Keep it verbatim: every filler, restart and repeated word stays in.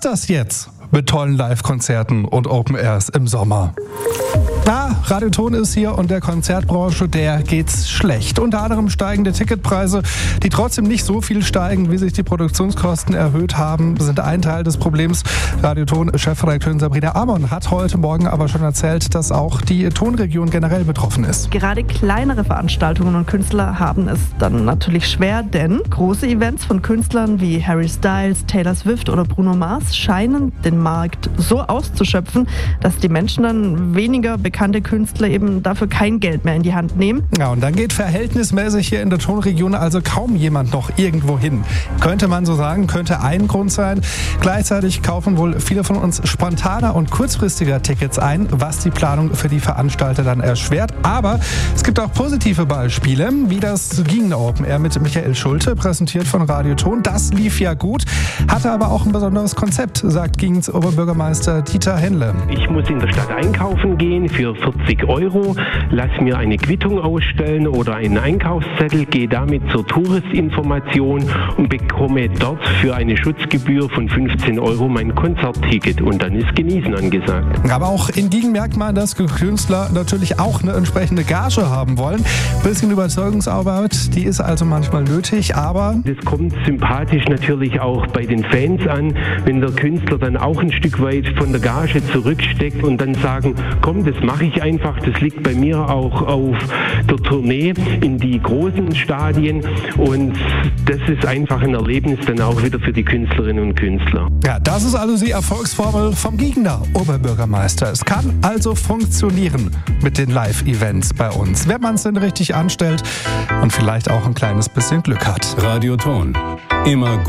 das jetzt mit tollen Live-Konzerten und Open Airs im Sommer? Ja, Radioton ist hier und der Konzertbranche, der geht's schlecht. Unter anderem steigende Ticketpreise, die trotzdem nicht so viel steigen, wie sich die Produktionskosten erhöht haben, sind ein Teil des Problems. Radioton-Chefredakteurin Sabrina Amon hat heute Morgen aber schon erzählt, dass auch die Tonregion generell betroffen ist. Gerade kleinere Veranstaltungen und Künstler haben es dann natürlich schwer, denn große Events von Künstlern wie Harry Styles, Taylor Swift oder Bruno Mars scheinen den Markt so auszuschöpfen, dass die Menschen dann weniger bekannte Künstler eben dafür kein Geld mehr in die Hand nehmen. Ja, und dann geht verhältnismäßig hier in der Tonregion also kaum jemand noch irgendwo hin. Könnte man so sagen, könnte ein Grund sein. Gleichzeitig kaufen wohl viele von uns spontaner und kurzfristiger Tickets ein, was die Planung für die Veranstalter dann erschwert. Aber es gibt auch positive Beispiele, wie das Giegner Open Air mit Michael Schulte, präsentiert von Radioton. Das lief ja gut, hatte aber auch ein besonderes Konzept, sagt Giegens Oberbürgermeister Dieter Henle. Ich muss in der Stadt einkaufen gehen für vierzig Euro, lass mir eine Quittung ausstellen oder einen Einkaufszettel, gehe damit zur Touristinformation und bekomme dort für eine Schutzgebühr von fünfzehn Euro mein Konzertticket und dann ist Genießen angesagt. Aber auch in Giegen merkt man, dass Künstler natürlich auch eine entsprechende Gage haben wollen. Ein bisschen Überzeugungsarbeit, die ist also manchmal nötig, aber... Das kommt sympathisch natürlich auch bei den Fans an, wenn der Künstler dann auch ein Stück weit von der Gage zurücksteckt und dann sagen, komm, das mache ich einfach, das liegt bei mir auch auf der Tournee in die großen Stadien und das ist einfach ein Erlebnis dann auch wieder für die Künstlerinnen und Künstler. Ja, das ist also die Erfolgsformel vom Giegner Oberbürgermeister. Es kann also funktionieren mit den Live-Events bei uns, wenn man es denn richtig anstellt und vielleicht auch ein kleines bisschen Glück hat. Radioton. Immer gut.